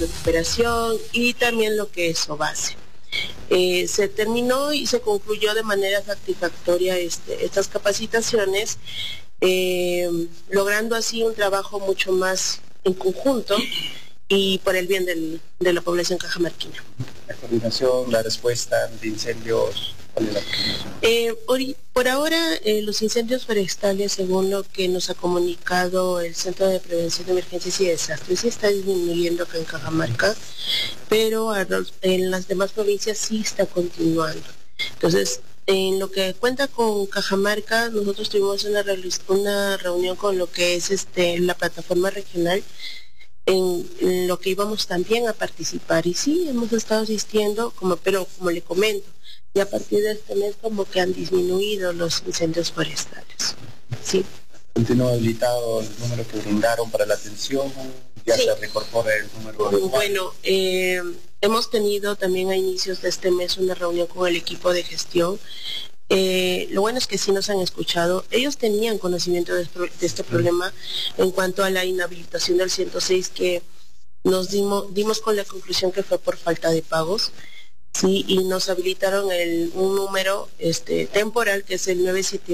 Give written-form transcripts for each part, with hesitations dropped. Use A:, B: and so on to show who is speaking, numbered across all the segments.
A: recuperación y también lo que es OBASE. Se terminó y se concluyó de manera satisfactoria estas capacitaciones, logrando así un trabajo mucho más en conjunto y por el bien de la población cajamarquina.
B: La coordinación, la respuesta de incendios, ¿cuál es la coordinación?
A: Por ahora, los incendios forestales, según lo que nos ha comunicado el Centro de Prevención de Emergencias y Desastres, sí está disminuyendo acá en Cajamarca, pero en las demás provincias sí está continuando. Entonces, en lo que cuenta con Cajamarca, nosotros tuvimos una reunión con lo que es la plataforma regional, en lo que íbamos también a participar, y sí, hemos estado asistiendo, pero como le comento, y a partir de este mes como que han disminuido los incendios forestales. Sí.
B: ¿Continúa habilitado el número que brindaron para la atención? ¿Ya sí se reincorpora el número?
A: Bueno, hemos tenido también a inicios de este mes una reunión con el equipo de gestión. Lo bueno es que sí nos han escuchado. Ellos tenían conocimiento de este problema en cuanto a la inhabilitación del 106, que nos dimos con la conclusión que fue por falta de pagos. Sí, y nos habilitaron un número temporal, que es el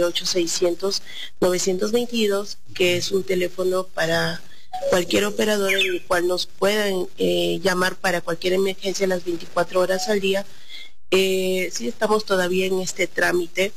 A: 978-600-922, que es un teléfono para cualquier operador en el cual nos puedan llamar para cualquier emergencia las 24 horas al día. Sí estamos todavía en este trámite.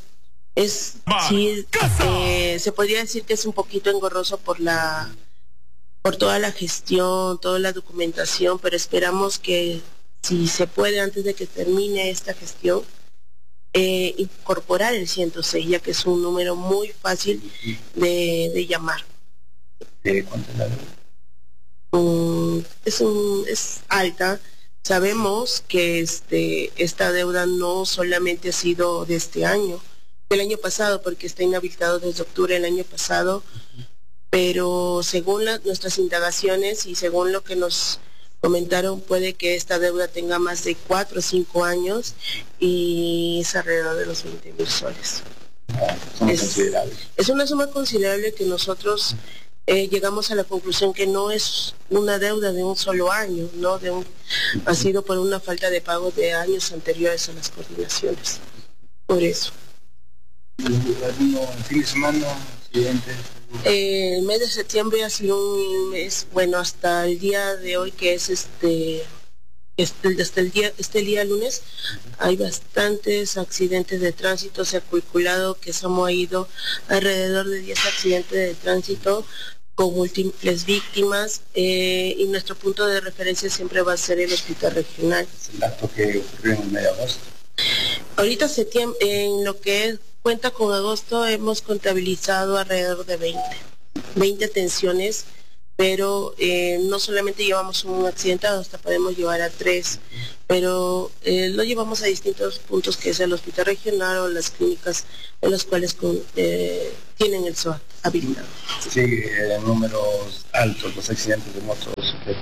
A: Se podría decir que es un poquito engorroso por toda la gestión, toda la documentación, pero esperamos que si se puede, antes de que termine esta gestión, incorporar el 106, ya que es un número muy fácil de llamar.
B: ¿Cuánto es la deuda?
A: Es alta. Sabemos que esta deuda no solamente ha sido de este año, del año pasado, porque está inhabilitado desde octubre del año pasado, pero según nuestras indagaciones y según lo que nos comentaron, puede que esta deuda tenga más de 4 o 5 años y es alrededor de los 20.000 soles. Es una suma considerable que nosotros llegamos a la conclusión que no es una deuda de un solo año, ¿no? Ha sido por una falta de pago de años anteriores a las coordinaciones. Por eso.
B: ¿Algún fin de semana, accidentes?
A: El mes de septiembre ha sido un mes, bueno, hasta el día de hoy, que es este día lunes, hay bastantes accidentes de tránsito. Se ha calculado que se han ido alrededor de 10 accidentes de tránsito con múltiples víctimas, y nuestro punto de referencia siempre va a ser el hospital regional.
B: ¿El acto que ocurrió en el mes de agosto?
A: Ahorita en lo que cuenta con agosto hemos contabilizado alrededor de 20 atenciones, pero no solamente llevamos un accidentado, hasta podemos llevar a 3, pero lo llevamos a distintos puntos, que es el hospital regional o las clínicas en las cuales tienen el SOAT habilitado.
B: Sí, números altos los accidentes de motos.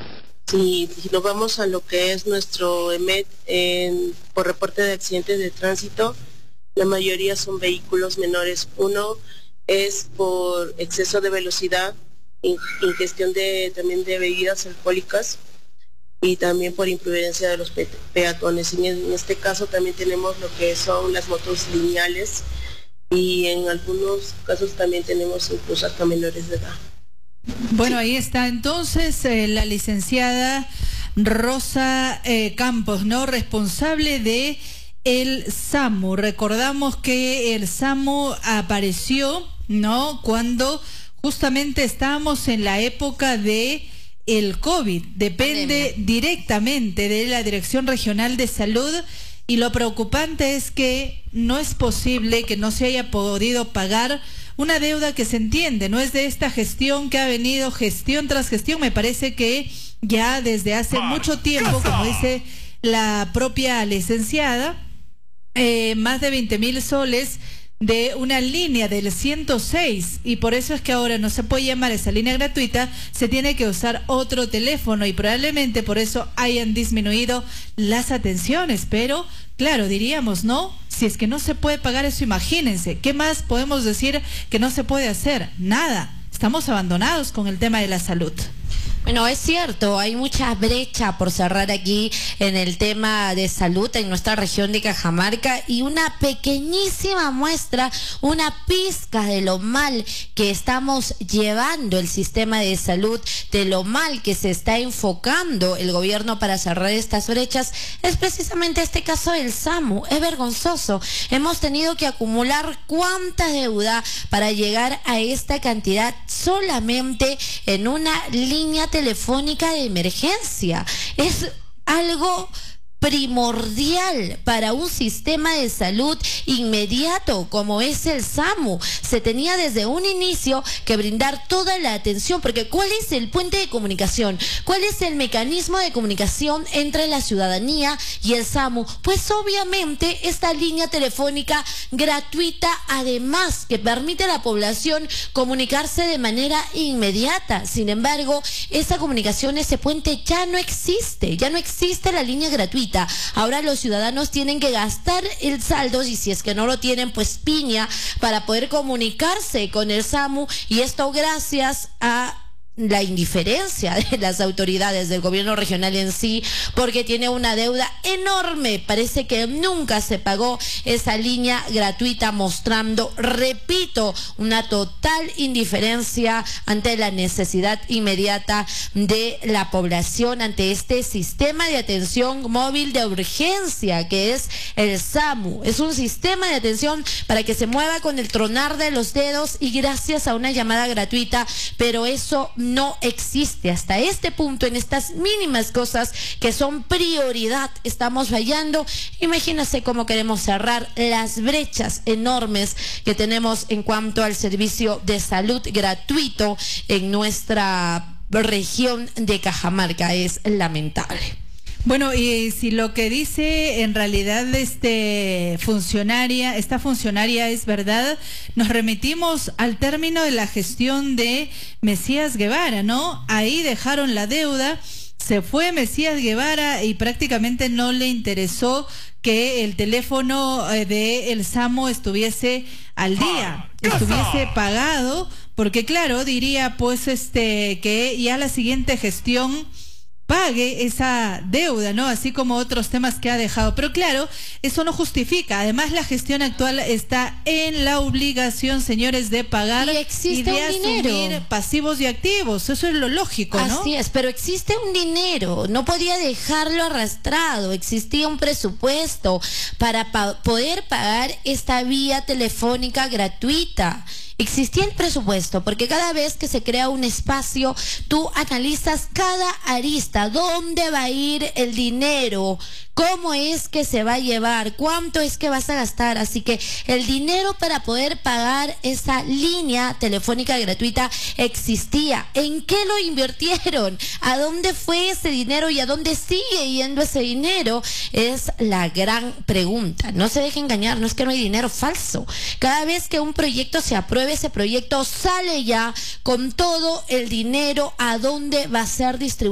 A: Sí, si nos vamos a lo que es nuestro EMET por reporte de accidentes de tránsito, la mayoría son vehículos menores. Uno es por exceso de velocidad, ingestión también de bebidas alcohólicas, y también por imprudencia de los peatones. En este caso también tenemos lo que son las motos lineales, y en algunos casos también tenemos incluso hasta menores de edad.
C: Bueno, ahí está entonces la licenciada Rosa Campos, ¿no? Responsable de el SAMU. Recordamos que el SAMU apareció, ¿no?, cuando justamente estábamos en la época de el COVID. Depende directamente de la Dirección Regional de Salud, y lo preocupante es que no es posible que no se haya podido pagar una deuda que se entiende, no es de esta gestión, que ha venido gestión tras gestión. Me parece que ya desde hace mucho tiempo, como dice la propia licenciada, más de 20.000 soles de una línea del 106, y por eso es que ahora no se puede llamar esa línea gratuita, se tiene que usar otro teléfono, y probablemente por eso hayan disminuido las atenciones. Pero claro, diríamos, ¿no? Si es que no se puede pagar eso, imagínense, ¿qué más podemos decir que no se puede hacer? Nada, estamos abandonados con el tema de la salud.
D: Bueno, es cierto, hay mucha brecha por cerrar aquí en el tema de salud en nuestra región de Cajamarca y una pequeñísima muestra, una pizca de lo mal que estamos llevando el sistema de salud, de lo mal que se está enfocando el gobierno para cerrar estas brechas, es precisamente este caso del SAMU. Es vergonzoso. Hemos tenido que acumular cuánta deuda para llegar a esta cantidad solamente en una línea telefónica de emergencia. Es algo primordial para un sistema de salud inmediato como es el SAMU. Se tenía desde un inicio que brindar toda la atención, porque ¿cuál es el puente de comunicación? ¿Cuál es el mecanismo de comunicación entre la ciudadanía y el SAMU? Pues obviamente esta línea telefónica gratuita, además que permite a la población comunicarse de manera inmediata. Sin embargo, esa comunicación, ese puente ya no existe la línea gratuita. Ahora los ciudadanos tienen que gastar el saldo, y si es que no lo tienen, pues piña, para poder comunicarse con el SAMU, y esto gracias a la indiferencia de las autoridades del gobierno regional en sí, porque tiene una deuda enorme. Parece que nunca se pagó esa línea gratuita, mostrando, repito, una total indiferencia ante la necesidad inmediata de la población, ante este sistema de atención móvil de urgencia que es el SAMU. Es un sistema de atención para que se mueva con el tronar de los dedos y gracias a una llamada gratuita, pero eso no existe hasta este punto. En estas mínimas cosas que son prioridad estamos fallando. Imagínense cómo queremos cerrar las brechas enormes que tenemos en cuanto al servicio de salud gratuito en nuestra región de Cajamarca. Es lamentable.
C: Bueno, y si lo que dice en realidad esta funcionaria es verdad, nos remitimos al término de la gestión de Mesías Guevara, ¿no? Ahí dejaron la deuda, se fue Mesías Guevara y prácticamente no le interesó que el teléfono de el SAMU estuviese al día, estuviese pagado, porque claro, diría pues que ya la siguiente gestión pague esa deuda, ¿no? Así como otros temas que ha dejado. Pero claro, eso no justifica. Además, la gestión actual está en la obligación, señores, de pagar y de asumir pasivos y activos. Eso es lo lógico, ¿no?
D: Así es, pero existe un dinero. No podía dejarlo arrastrado. Existía un presupuesto para poder pagar esta vía telefónica gratuita. Existía el presupuesto, porque cada vez que se crea un espacio, tú analizas cada arista, dónde va a ir el dinero, cómo es que se va a llevar, cuánto es que vas a gastar. Así que el dinero para poder pagar esa línea telefónica gratuita existía. ¿En qué lo invirtieron? ¿A dónde fue ese dinero y a dónde sigue yendo ese dinero? Es la gran pregunta. No se deje engañar, no es que no hay dinero, falso. Cada vez que un proyecto se apruebe, ese proyecto sale ya con todo el dinero a dónde va a ser distribuido.